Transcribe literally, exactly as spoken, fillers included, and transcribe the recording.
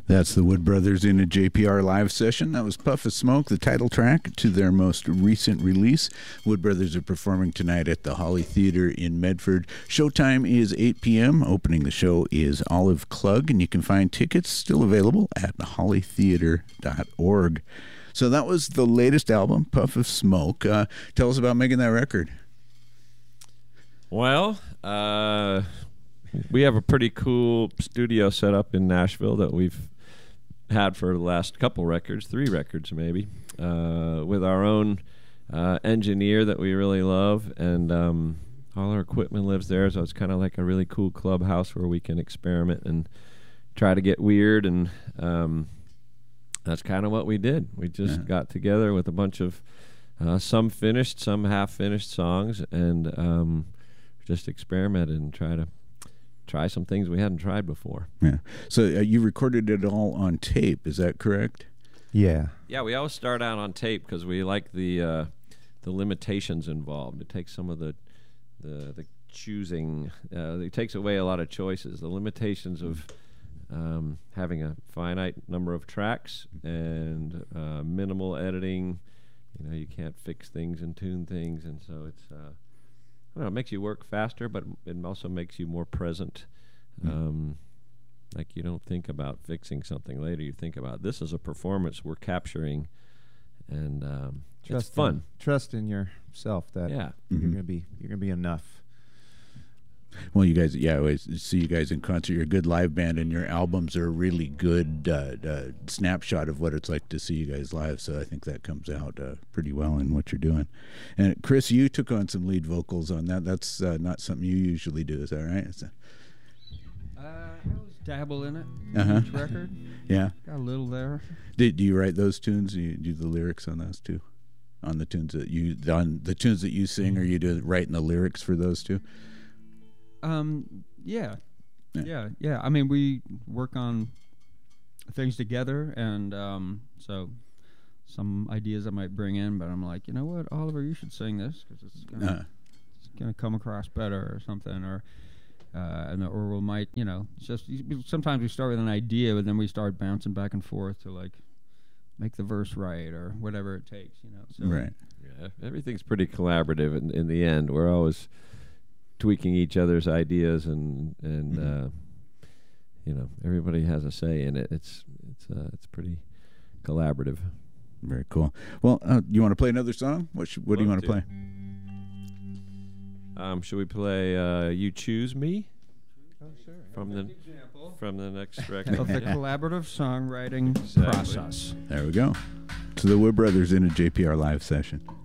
That's the Wood Brothers in a J P R live session. That was Puff of Smoke, the title track to their most recent release. Wood Brothers are performing tonight at the Holly Theater in Medford. Showtime is eight p.m. Opening the show is Olive Klug, and you can find tickets still available at holly theater dot org. So that was the latest album, Puff of Smoke. Uh, tell us about making that record. Well, uh, we have a pretty cool studio set up in Nashville that we've had for the last couple records, three records maybe, uh, with our own uh, engineer that we really love, and um, all our equipment lives there, so it's kind of like a really cool clubhouse where we can experiment and try to get weird, and um, that's kind of what we did. We just yeah. got together with a bunch of uh, some finished, some half-finished songs, and um, just experimented and try to try some things we hadn't tried before. Yeah. So uh, you recorded it all on tape, is that correct? Yeah. Yeah, we always start out on tape because we like the uh, the limitations involved. It takes some of the the, the choosing. Uh, it takes away a lot of choices. The limitations of um, having a finite number of tracks and uh, minimal editing. You know, you can't fix things and tune things, and so it's. Uh, I don't know, it makes you work faster, but it also makes you more present. Um, like you don't think about fixing something later. You think about this is a performance we're capturing, and um, it's fun. In, trust in yourself that yeah. you're mm-hmm. gonna be you're gonna be enough. Well, you guys, yeah, I always see you guys in concert. You're a good live band, and your albums are a really good uh, uh, snapshot of what it's like to see you guys live. So I think that comes out uh, pretty well in what you're doing. And Chris, you took on some lead vocals on that. That's uh, not something you usually do, is that right? It's a... uh, I always dabble in it. Uh-huh. Each record. Yeah. Got a little there. Did do you write those tunes? Do you do the lyrics on those too? On the tunes that you on the tunes that you sing, or you do writing the lyrics for those too? Um. Yeah. yeah. Yeah. Yeah. I mean, we work on things together, and um. So, some ideas I might bring in, but I'm like, you know what, Oliver, you should sing this because it's gonna, uh. it's gonna come across better, or something, or uh, and or we might, you know, it's just sometimes we start with an idea, but then we start bouncing back and forth to like make the verse right or whatever it takes, you know. So right. Yeah. Everything's pretty collaborative in in the end. We're always tweaking each other's ideas, and and mm-hmm. uh, you know, everybody has a say in it. It's it's uh, it's pretty collaborative. Very cool. Well, uh, you want to play another song? What should, what Love do you want to play? Um, should we play uh, "You Choose Me"? Oh, sure. From the example from the next record of the yeah. collaborative songwriting exactly. process. There we go. To the Wood Brothers in a J P R live session.